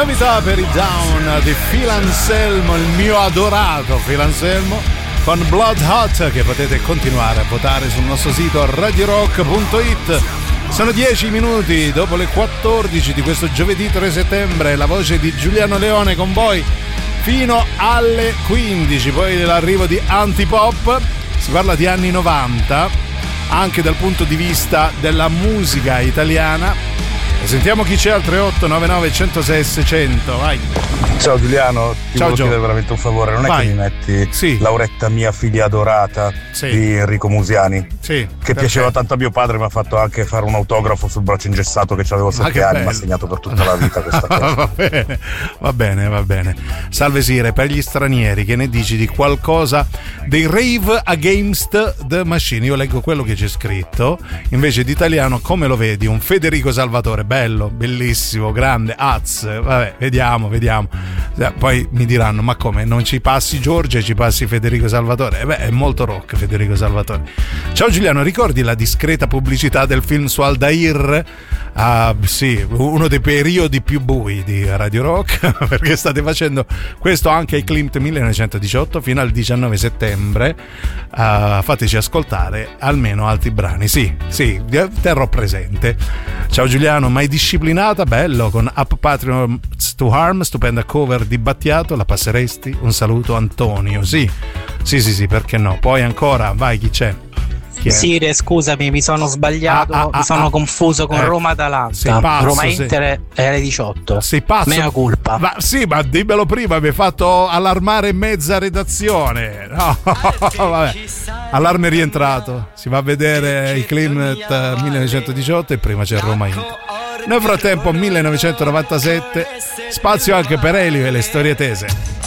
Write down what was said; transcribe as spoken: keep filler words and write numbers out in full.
novità per i Down di Phil Anselmo, il mio adorato Phil Anselmo, con Blood Hot, che potete continuare a votare sul nostro sito radio rock punto it. Sono dieci minuti dopo le quattordici di questo giovedì tre settembre. La voce di Giuliano Leone con voi fino alle quindici. Poi l'arrivo di Antipop. Si parla di anni novanta, anche dal punto di vista della musica italiana. Sentiamo chi c'è al tre otto nove nove uno zero sei seicento. Vai. Ciao Giuliano, ti Ciao, volevo Gio. chiedere veramente un favore, non Vai. è che mi metti Sì. Lauretta mia figlia adorata Sì. di Enrico Musiani, Sì, che piaceva tanto a mio padre, mi ha fatto anche fare un autografo sul braccio ingessato che avevo Ma che sette anni, bello. mi ha segnato per tutta la vita questa cosa. va bene, va bene, va bene. Salve Sire, per gli stranieri, che ne dici di qualcosa dei Rave Against the Machine? Io leggo quello che c'è scritto, invece di italiano come lo vedi? Un Federico Salvatore, bello, bellissimo, grande, az, vabbè, vediamo, vediamo. Poi mi diranno, ma come, non ci passi Giorgia e ci passi Federico Salvatore? Eh beh, è molto rock Federico Salvatore. Ciao Giuliano, ricordi la discreta pubblicità del film su Aldair? Ah, sì, uno dei periodi più bui di Radio Rock, perché state facendo questo anche ai Klimt millenovecentodiciotto fino al diciannove settembre. Uh, fateci ascoltare almeno altri brani. Sì, sì, terrò presente. Ciao Giuliano, mai disciplinata? Bello, con Up Patriots to Harm, stupenda cover di Battiato, la passeresti? Un saluto Antonio. Sì, sì, sì, sì, perché no? Poi ancora, vai, chi c'è? Chi è? Sire, scusami, mi sono sbagliato, Ah, ah, ah, mi sono ah. confuso con Eh, Roma Atalanta. sei pazzo, Roma sei- Inter è alle diciotto. Sei pazzo? Mea culpa. Ma sì, ma dimmelo prima, mi hai fatto allarmare mezza redazione. No, vabbè. Allarme rientrato. Si va a vedere il Klimt millenovecentodiciotto e prima c'è Roma Inter. Nel frattempo millenovecentonovantasette, spazio anche per Elio e le storie tese.